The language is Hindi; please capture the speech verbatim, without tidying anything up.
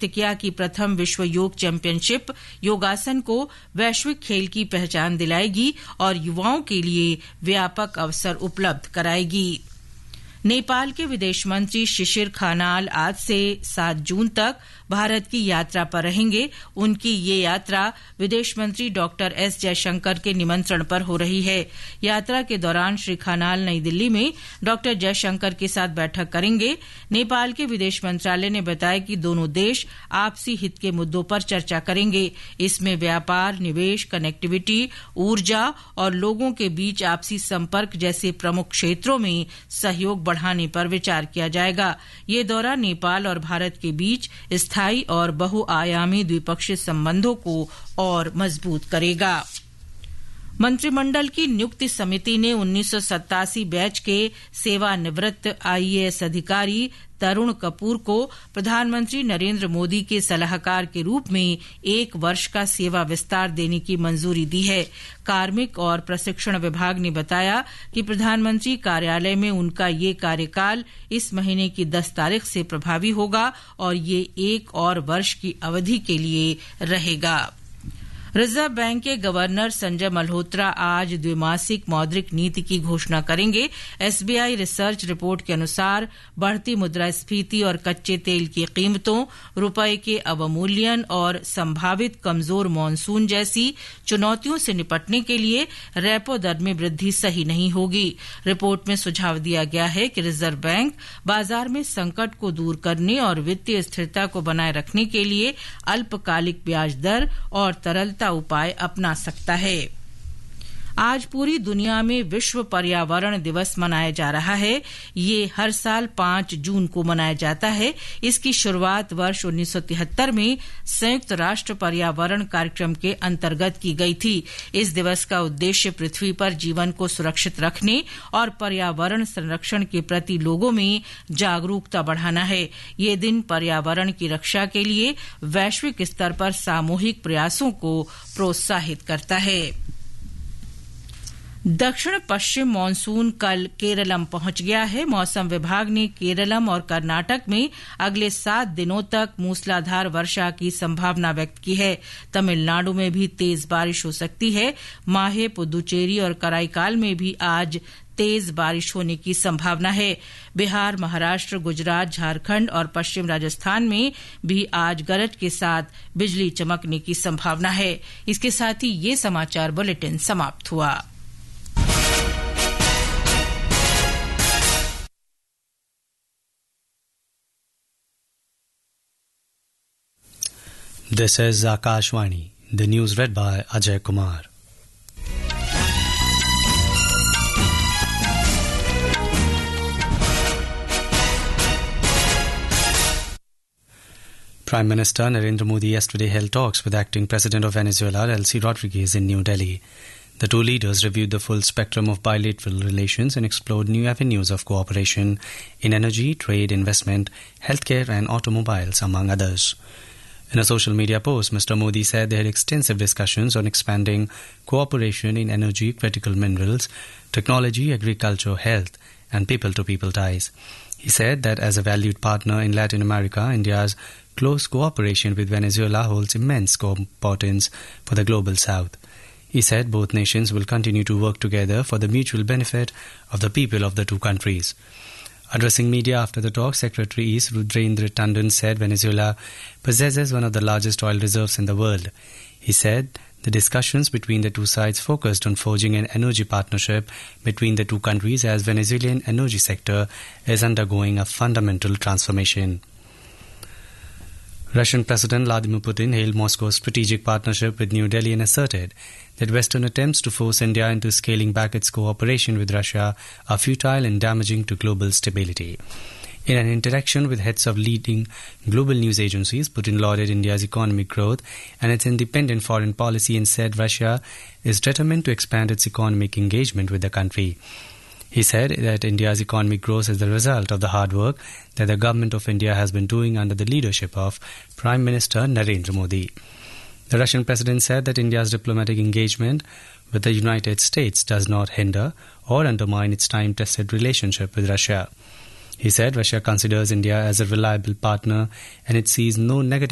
व्यक्त किया कि प्रथम विश्व योग चैंपियनशिप योगासन को वैश्विक खेल की पहचान दिलाएगी और युवाओं के लिए व्यापक अवसर उपलब्ध कराएगी। नेपाल के विदेश मंत्री शिशिर खानाल आज से सात जून तक भारत की यात्रा पर रहेंगे। उनकी ये यात्रा विदेश मंत्री डॉक्टर एस जयशंकर के निमंत्रण पर हो रही है। यात्रा के दौरान श्री खानाल नई दिल्ली में डॉक्टर जयशंकर के साथ बैठक करेंगे। नेपाल के विदेश मंत्रालय ने बताया कि दोनों देश आपसी हित के मुद्दों पर चर्चा करेंगे। इसमें व्यापार, निवेश, कनेक्टिविटी, ऊर्जा और लोगों के बीच आपसी संपर्क जैसे प्रमुख क्षेत्रों में सहयोग बढ़ाने पर विचार किया जाएगा। ये दौरा नेपाल और भारत के बीच स्थायी और बहुआयामी द्विपक्षीय संबंधों को और मजबूत करेगा। मंत्रिमंडल की नियुक्ति समिति ने उन्नीस सौ सत्तासी बैच के सेवानिवृत्त आईएएस अधिकारी तरुण कपूर को प्रधानमंत्री नरेंद्र मोदी के सलाहकार के रूप में एक वर्ष का सेवा विस्तार देने की मंजूरी दी है। कार्मिक और प्रशिक्षण विभाग ने बताया कि प्रधानमंत्री कार्यालय में उनका ये कार्यकाल इस महीने की दस तारीख से प्रभावी होगा और ये एक और वर्ष की अवधि के लिए रहेगा। रिजर्व बैंक के गवर्नर संजय मल्होत्रा आज द्विमासिक मौद्रिक नीति की घोषणा करेंगे। एसबीआई रिसर्च रिपोर्ट के अनुसार बढ़ती मुद्रास्फीति और कच्चे तेल की कीमतों, रुपये के अवमूल्यन और संभावित कमजोर मानसून जैसी चुनौतियों से निपटने के लिए रेपो दर में वृद्धि सही नहीं होगी। रिपोर्ट में सुझाव दिया गया है कि रिजर्व बैंक बाजार में संकट को दूर करने और वित्तीय स्थिरता को बनाए रखने के लिए अल्पकालिक ब्याज दर और तरलता उपाय अपना सकता है। आज पूरी दुनिया में विश्व पर्यावरण दिवस मनाया जा रहा है। ये हर साल पांच जून को मनाया जाता है। इसकी शुरुआत वर्ष उन्नीस सौ तिहत्तर में संयुक्त राष्ट्र पर्यावरण कार्यक्रम के अंतर्गत की गई थी। इस दिवस का उद्देश्य पृथ्वी पर जीवन को सुरक्षित रखने और पर्यावरण संरक्षण के प्रति लोगों में जागरूकता बढ़ाना है। ये दिन पर्यावरण की रक्षा के लिए वैश्विक स्तर पर सामूहिक प्रयासों को प्रोत्साहित करता है। दक्षिण पश्चिम मानसून कल केरलम पहुंच गया है। मौसम विभाग ने केरलम और कर्नाटक में अगले सात दिनों तक मूसलाधार वर्षा की संभावना व्यक्त की है। तमिलनाडु में भी तेज बारिश हो सकती है। माहे, पुदुचेरी और कराईकाल में भी आज तेज बारिश होने की संभावना है। बिहार, महाराष्ट्र, गुजरात, झारखंड और पश्चिम राजस्थान में भी आज गरज के साथ बिजली चमकने की संभावना है। इसके साथ ही ये समाचार बुलेटिन समाप्त हुआ। This is Akashwani, the news read by Ajay Kumar. Prime Minister Narendra Modi yesterday held talks with acting President of Venezuela, Delcy Rodriguez, in New Delhi. The two leaders reviewed the full spectrum of bilateral relations and explored new avenues of cooperation in energy, trade, investment, healthcare and automobiles, among others. In a social media post, Mister Modi said they had extensive discussions on expanding cooperation in energy, critical minerals, technology, agriculture, health, and people-to-people ties. He said that as a valued partner in Latin America, India's close cooperation with Venezuela holds immense importance for the global south. He said both nations will continue to work together for the mutual benefit of the people of the two countries. Addressing media after the talk, Secretary East Rudrendra Tandon said Venezuela possesses one of the largest oil reserves in the world. He said the discussions between the two sides focused on forging an energy partnership between the two countries as Venezuelan energy sector is undergoing a fundamental transformation. Russian President Vladimir Putin hailed Moscow's strategic partnership with New Delhi and asserted that Western attempts to force India into scaling back its cooperation with Russia are futile and damaging to global stability. In an interaction with heads of leading global news agencies, Putin lauded India's economic growth and its independent foreign policy and said Russia is determined to expand its economic engagement with the country. He said that India's economic growth is the result of the hard work that the government of India has been doing under the leadership of Prime Minister Narendra Modi. The Russian president said that India's diplomatic engagement with the United States does not hinder or undermine its time-tested relationship with Russia. He said Russia considers India as a reliable partner and it sees no negative